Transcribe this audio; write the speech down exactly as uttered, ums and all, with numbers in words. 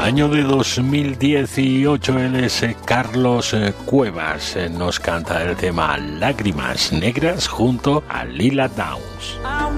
Año de dos mil dieciocho, él es Carlos Cuevas, nos canta el tema Lágrimas Negras junto a Lila Downs.